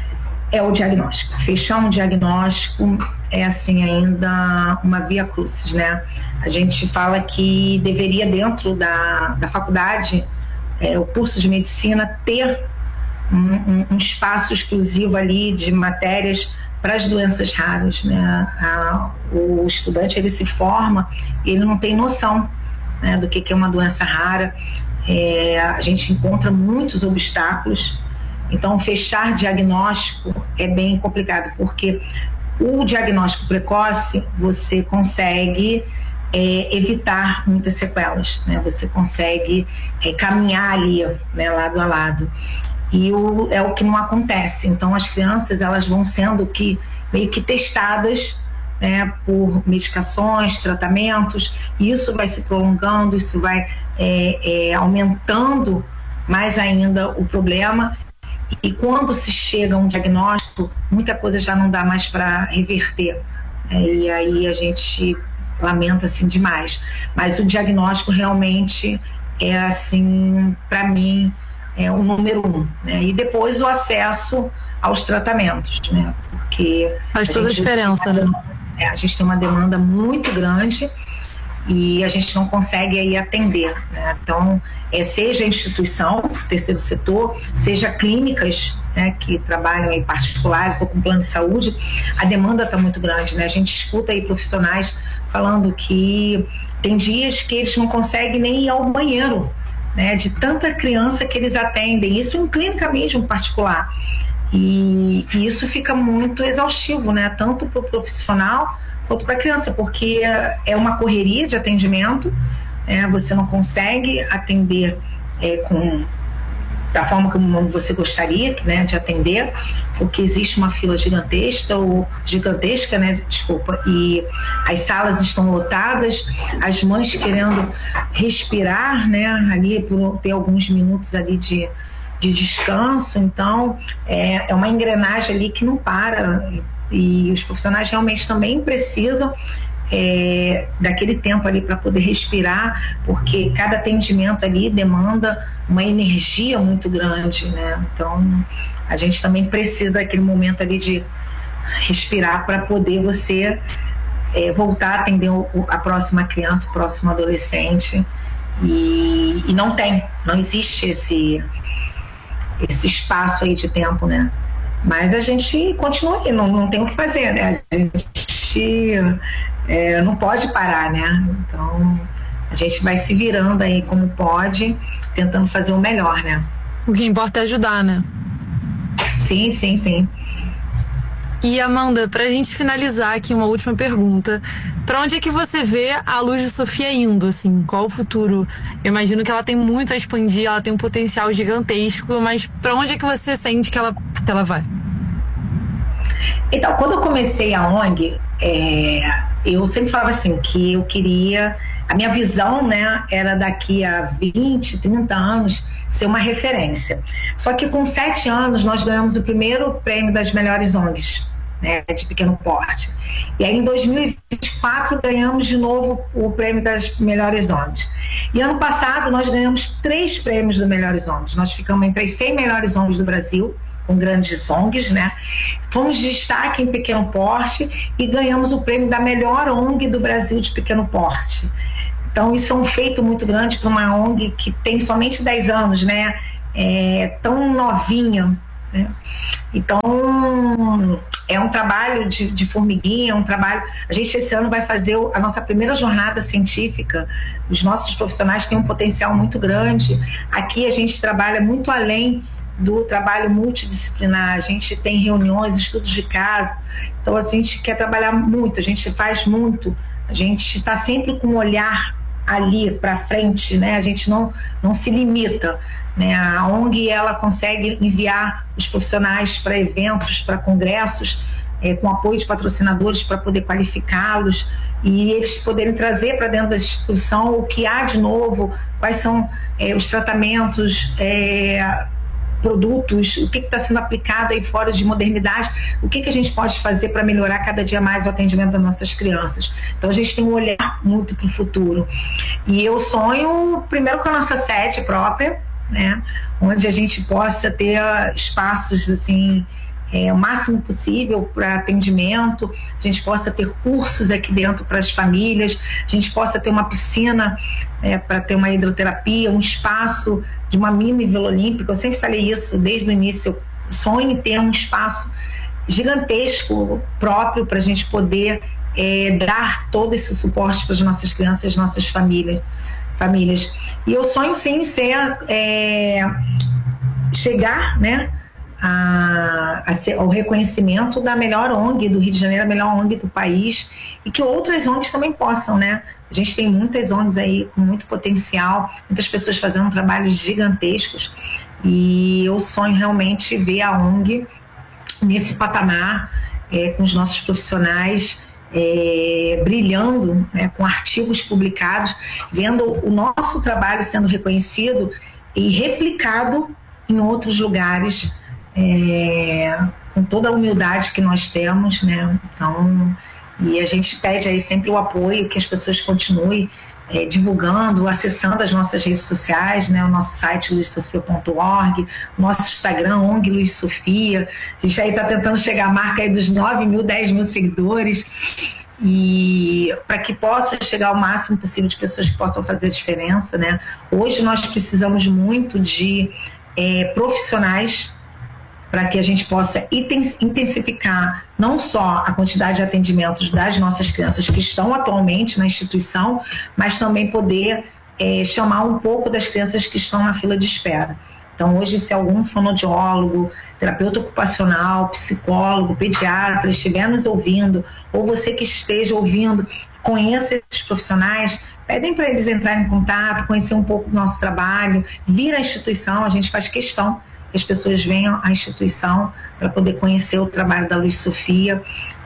é o diagnóstico. Fechar um diagnóstico é assim ainda uma via crucis, né? A gente fala que deveria dentro da, da faculdade, é, o curso de medicina ter um, um, um espaço exclusivo ali de matérias para as doenças raras, né? A, o estudante, ele se forma e ele não tem noção, né, do que, que é uma doença rara. É, a gente encontra muitos obstáculos, então fechar diagnóstico é bem complicado, porque o diagnóstico precoce você consegue é, evitar muitas sequelas, né? Você consegue é, caminhar ali, né, lado a lado, e o, é o que não acontece. Então as crianças, elas vão sendo que, meio que testadas, né, por medicações, tratamentos, e isso vai se prolongando, isso vai É, é, aumentando mais ainda o problema, e quando se chega a um diagnóstico, muita coisa já não dá mais para reverter, é, e aí a gente lamenta assim demais, mas o diagnóstico realmente é assim, para mim, é o número um, né? E depois o acesso aos tratamentos, né? Porque faz toda a diferença, né? É, a gente tem uma demanda muito grande e a gente não consegue aí atender, né? Então, é, seja a instituição, terceiro setor, seja clínicas, né, que trabalham em particulares ou com plano de saúde, a demanda está muito grande, né? A gente escuta aí profissionais falando que tem dias que eles não conseguem nem ir ao banheiro, né, de tanta criança que eles atendem, isso em clínica mesmo particular, e, e isso fica muito exaustivo, né, tanto para o profissional quanto para a criança, porque é uma correria de atendimento, é, você não consegue atender é, com, da forma como você gostaria, né, de atender, porque existe uma fila gigantesca, ou gigantesca, né, desculpa, e as salas estão lotadas, as mães querendo respirar, né, ali por ter alguns minutos ali de, de descanso. Então é, é uma engrenagem ali que não para, e os profissionais realmente também precisam é, daquele tempo ali para poder respirar, porque cada atendimento ali demanda uma energia muito grande, né? Então a gente também precisa daquele momento ali de respirar para poder você é, voltar a atender o, a próxima criança, o próximo adolescente, e, e não tem, não existe esse, esse espaço aí de tempo, né? Mas a gente continua aí, não, não tem o que fazer, né? A gente é, não pode parar, né? Então a gente vai se virando aí como pode, tentando fazer o melhor, né? O que importa é ajudar, né? Sim, sim, sim. E Amanda, pra gente finalizar aqui, uma última pergunta. Pra onde é que você vê a Luz de Sofia indo, assim? Qual o futuro? Eu imagino que ela tem muito a expandir, ela tem um potencial gigantesco, mas pra onde é que você sente que ela, que ela vai? Então, quando eu comecei a O N G, é, eu sempre falava assim, que eu queria a minha visão, né, era daqui a vinte, trinta anos ser uma referência. Só que com sete anos nós ganhamos o primeiro prêmio das melhores O N Gs, né, de pequeno porte. E aí em dois mil e vinte e quatro ganhamos de novo o prêmio das melhores O N Gs. E ano passado nós ganhamos três prêmios dos melhores O N Gs. Nós ficamos entre as cem melhores O N Gs do Brasil, com grandes O N Gs, né? Fomos de destaque em pequeno porte e ganhamos o prêmio da melhor O N G do Brasil de pequeno porte. Então isso é um feito muito grande para uma O N G que tem somente dez anos, né? É, tão novinha, né? Então é um trabalho de, de formiguinha, é um trabalho. A gente esse ano vai fazer a nossa primeira jornada científica. Os nossos profissionais têm um potencial muito grande. Aqui a gente trabalha muito além do trabalho multidisciplinar, a gente tem reuniões, estudos de caso, então a gente quer trabalhar muito, a gente faz muito, a gente está sempre com um olhar ali para frente, né? A gente não, não se limita, né? A O N G ela consegue enviar os profissionais para eventos, para congressos, é, com apoio de patrocinadores para poder qualificá-los e eles poderem trazer para dentro da instituição o que há de novo, quais são é, os tratamentos, é, produtos, o que está sendo aplicado aí fora de modernidade, o que, que a gente pode fazer para melhorar cada dia mais o atendimento das nossas crianças. Então a gente tem um olhar muito para o futuro. E eu sonho primeiro com a nossa sede própria, né, onde a gente possa ter espaços assim, é, o máximo possível para atendimento, a gente possa ter cursos aqui dentro para as famílias, a gente possa ter uma piscina é, para ter uma hidroterapia, um espaço de uma mini Vila Olímpica. Eu sempre falei isso desde o início, eu sonho em ter um espaço gigantesco próprio para a gente poder é, dar todo esse suporte para as nossas crianças e as nossas famílias, famílias. E eu sonho sim ser é, chegar, né, A, a ser, ao reconhecimento da melhor O N G do Rio de Janeiro, a melhor O N G do país, e que outras O N Gs também possam, né? A gente tem muitas O N Gs aí com muito potencial, muitas pessoas fazendo trabalhos gigantescos, e eu sonho realmente ver a O N G nesse patamar, é, com os nossos profissionais é, brilhando, né, com artigos publicados, vendo o nosso trabalho sendo reconhecido e replicado em outros lugares, É, com toda a humildade que nós temos, né? Então, e a gente pede aí sempre o apoio, que as pessoas continuem é, divulgando, acessando as nossas redes sociais, né? O nosso site luiz sofia ponto org, o nosso Instagram O N G Luiz Sofia. A gente aí está tentando chegar à marca aí dos nove mil, dez mil seguidores, e para que possa chegar ao máximo possível de pessoas que possam fazer a diferença, né? Hoje nós precisamos muito de é, profissionais para que a gente possa intensificar não só a quantidade de atendimentos das nossas crianças que estão atualmente na instituição, mas também poder é, chamar um pouco das crianças que estão na fila de espera. Então hoje, se algum fonoaudiólogo, terapeuta ocupacional, psicólogo, pediatra estiver nos ouvindo, ou você que esteja ouvindo, conheça esses profissionais, pedem para eles entrarem em contato, conhecer um pouco do nosso trabalho, vir à instituição. A gente faz questão que as pessoas venham à instituição para poder conhecer o trabalho da Luiz Sofia.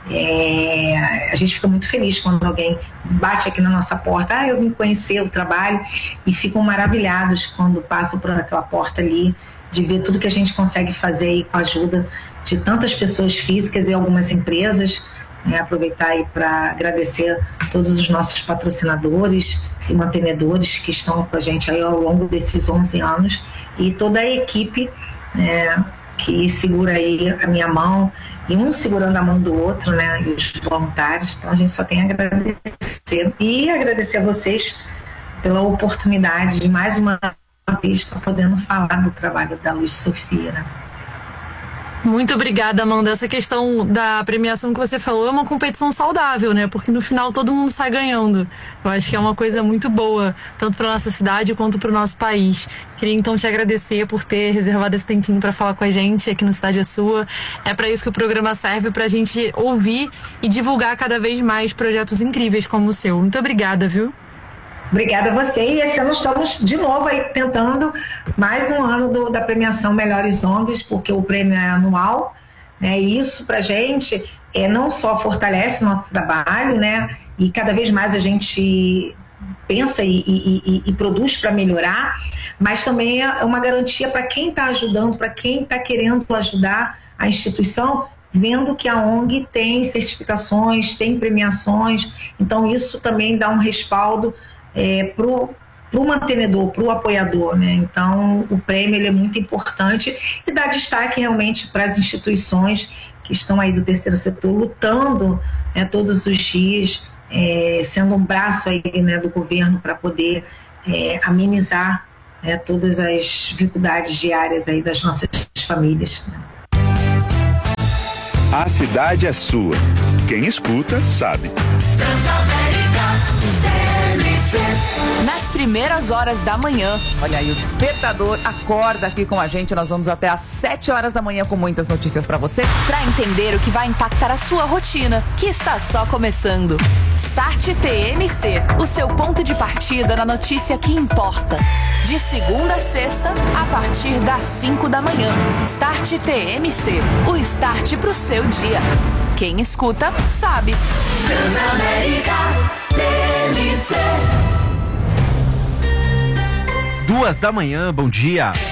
É, a gente fica muito feliz quando alguém bate aqui na nossa porta, ah, eu vim conhecer o trabalho, e ficam maravilhados quando passam por aquela porta ali, de ver tudo que a gente consegue fazer aí com a ajuda de tantas pessoas físicas e algumas empresas. É, aproveitar aí para agradecer a todos os nossos patrocinadores e mantenedores que estão com a gente aí ao longo desses onze anos, e toda a equipe, né, que segura aí a minha mão, e um segurando a mão do outro, né, e os voluntários. Então a gente só tem a agradecer, e agradecer a vocês pela oportunidade de mais uma vez estar podendo falar do trabalho da Luiz Sofia, né? Muito obrigada, Amanda. Essa questão da premiação que você falou é uma competição saudável, né? Porque no final todo mundo sai ganhando. Eu acho que é uma coisa muito boa, tanto para nossa cidade quanto para o nosso país. Queria então te agradecer por ter reservado esse tempinho para falar com a gente aqui no Cidade é Sua. É para isso que o programa serve, para a gente ouvir e divulgar cada vez mais projetos incríveis como o seu. Muito obrigada, viu? Obrigada a você, e esse ano estamos de novo aí tentando mais um ano do, da premiação Melhores O N Gs, porque o prêmio é anual, né? E isso pra gente é, não só fortalece o nosso trabalho, né? E cada vez mais a gente pensa e, e, e, e produz para melhorar, mas também é uma garantia para quem está ajudando, para quem está querendo ajudar a instituição, vendo que a O N G tem certificações, tem premiações, então isso também dá um respaldo é, para o mantenedor, para o apoiador, né? Então o prêmio ele é muito importante e dá destaque realmente para as instituições que estão aí do terceiro setor lutando, né, todos os dias, é, sendo um braço aí, né, do governo para poder é, amenizar, né, todas as dificuldades diárias aí das nossas famílias, né? A cidade é sua. Quem escuta, sabe. Nas primeiras horas da manhã, olha aí, o Despertador acorda aqui com a gente. Nós vamos até às sete horas da manhã com muitas notícias pra você, pra entender o que vai impactar a sua rotina, que está só começando. Start T M C, o seu ponto de partida na notícia que importa. De segunda a sexta, a partir das cinco da manhã. Start T M C, o start pro seu dia. Quem escuta, sabe. Transamérica T M C. Duas da manhã, bom dia.